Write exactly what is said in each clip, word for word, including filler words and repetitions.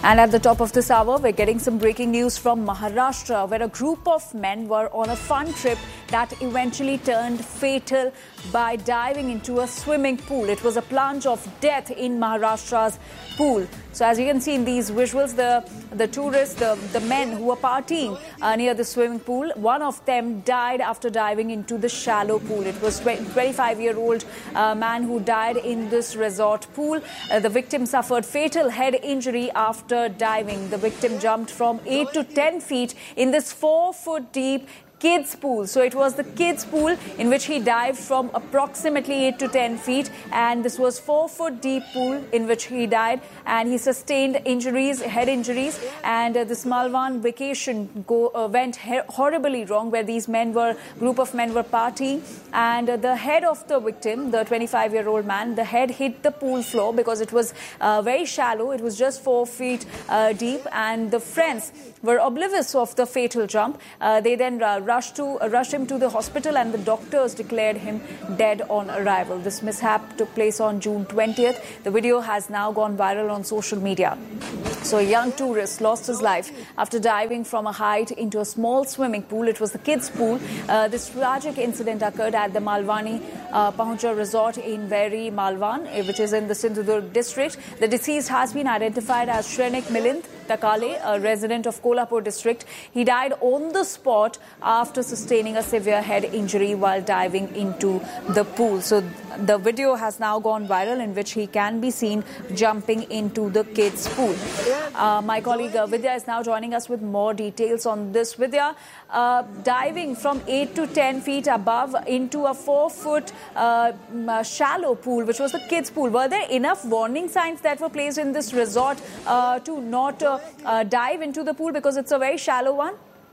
And at the top of this hour, we're getting some breaking news from Maharashtra, where a group of men were on a fun trip that eventually turned fatal by diving into a swimming pool. It was a plunge of death in Maharashtra's pool. So as you can see in these visuals, the, the tourists, the, the men who were partying uh, near the swimming pool, one of them died after diving into the shallow pool. It was a twenty-five-year-old uh, man who died in this resort pool. Uh, the victim suffered fatal head injury after diving. The victim jumped from eight to ten feet in this four-foot deep kids pool. So it was the kids pool in which he dived from approximately eight to ten feet, and this was four foot deep pool in which he died, and he sustained injuries, head injuries. And uh, this Malvan vacation go, uh, went horribly wrong, where these men were, group of men were partying, and uh, the head of the victim, the twenty-five-year-old man, the head hit the pool floor because it was uh, very shallow. It was just four feet uh, deep, and the friends were oblivious of the fatal jump. Uh, they then uh, rushed to uh, rushed him to the hospital, and the doctors declared him dead on arrival. This mishap took place on June twentieth. The video has now gone viral on social media. So a young tourist lost his life after diving from a height into a small swimming pool. It was the kids' pool. Uh, this tragic incident occurred at the Malvani uh, Pahuja Resort in Veri, Malvan, which is in the Sindhudurg district. The deceased has been identified as Shrenik Milind Takale, a resident of Kolhapur district. He died on the spot after sustaining a severe head injury while diving into the pool. So the video has now gone viral, in which he can be seen jumping into the kids' pool. Uh, my colleague uh, Vidya is now joining us with more details on this. Vidya, uh, diving from eight to ten feet above into a four-foot uh, shallow pool, which was the kids' pool. Were there enough warning signs that were placed in this resort uh, to not uh, uh, dive into the pool, because it's a very shallow one?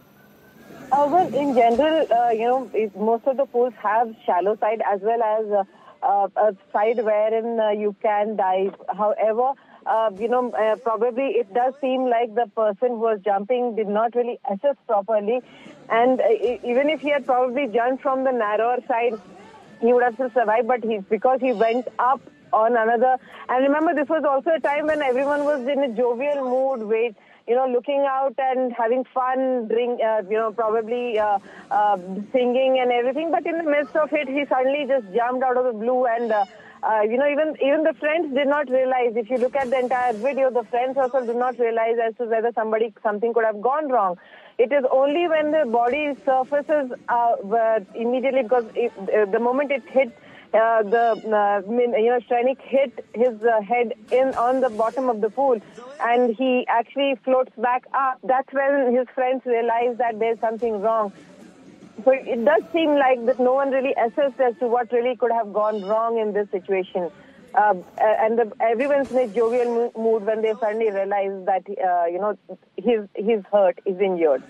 Uh, well, in general, uh, you know, it, most of the pools have shallow side as well as uh, uh, a side wherein uh, you can dive. However, uh, you know, uh, probably it does seem like the person who was jumping did not really assess properly. And uh, even if he had probably jumped from the narrower side, he would have still survived. But he's because he went up on another. And remember, this was also a time when everyone was in a jovial mood, wait, you know, looking out and having fun, drink, uh, you know, probably uh, uh, singing and everything. But in the midst of it, he suddenly just jumped out of the blue, and uh, uh, you know, even even the friends did not realize. If you look at the entire video, the friends also did not realize as to whether somebody something could have gone wrong. It is only when the body surfaces uh, immediately, because it, uh, the moment it hit. Uh, the uh, you know Shrenik hit his uh, head in on the bottom of the pool, and he actually floats back up. That's when his friends realize that there's something wrong. So it does seem like that no one really assessed as to what really could have gone wrong in this situation. Uh, and the, everyone's in a jovial mood when they suddenly realize that uh, you know he's he's hurt, he's injured.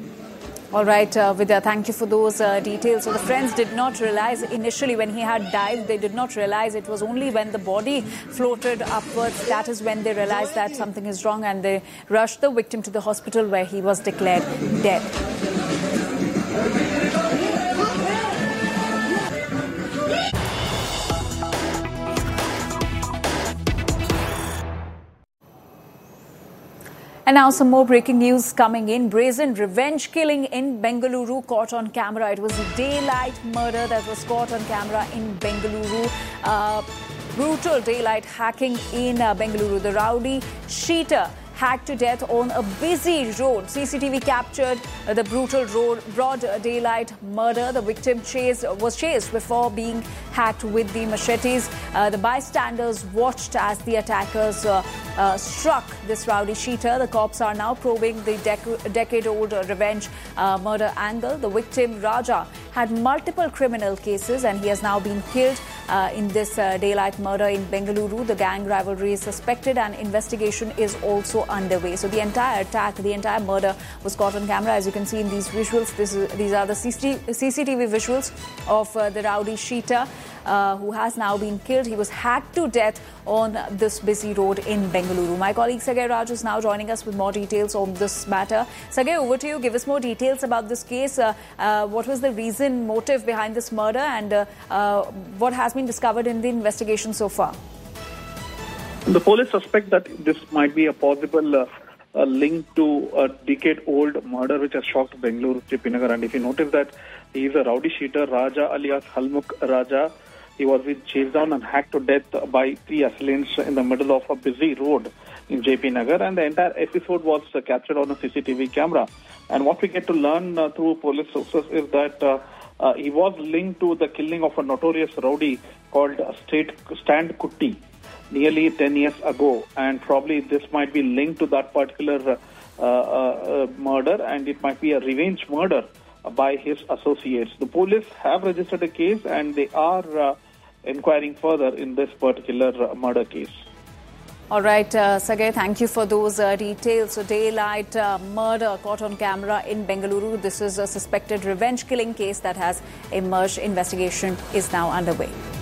All right, uh, Vidya, thank you for those uh, details. So the friends did not realize initially when he had dived, they did not realize. It was only when the body floated upwards, that is when they realized that something is wrong, and they rushed the victim to the hospital, where he was declared dead. And now some more breaking news coming in. Brazen revenge killing in Bengaluru caught on camera. It was a daylight murder that was caught on camera in Bengaluru. Uh, brutal daylight hacking in uh, Bengaluru. The rowdy cheater hacked to death on a busy road. C C T V captured uh, the brutal road, broad daylight murder. The victim chased, was chased before being hacked with the machetes. Uh, the bystanders watched as the attackers uh, uh, struck this rowdy cheater. The cops are now probing the dec- decade-old uh, revenge uh, murder angle. The victim, Raja, had multiple criminal cases, and he has now been killed uh, in this uh, daylight murder in Bengaluru. The gang rivalry is suspected, and investigation is also underway. So the entire attack, the entire murder was caught on camera. As you can see in these visuals, this is, these are the C C T V visuals of uh, the rowdy cheater uh, who has now been killed. He was hacked to death on this busy road in Bengaluru. My colleague Sagay Raj is now joining us with more details on this matter. Sagay, over to you. Give us more details about this case. Uh, uh, what was the reason, motive behind this murder, and uh, uh, what has been discovered in the investigation so far? The police suspect that this might be a possible uh, uh, link to a decade-old murder which has shocked Bengaluru, J P Nagar. And if you notice that he is a rowdy sheeter, Raja alias Halmukh Raja. He was being chased down and hacked to death by three assailants in the middle of a busy road in J P Nagar. And the entire episode was uh, captured on a C C T V camera. And what we get to learn uh, through police sources is that uh, uh, he was linked to the killing of a notorious rowdy called State Stand Kutti nearly ten years ago. And probably this might be linked to that particular uh, uh, uh, murder, and it might be a revenge murder by his associates. The police have registered a case and they are uh, inquiring further in this particular uh, murder case. All right, uh, Sagay, thank you for those uh, details. So, daylight uh, murder caught on camera in Bengaluru. This is a suspected revenge killing case that has emerged. Investigation is now underway.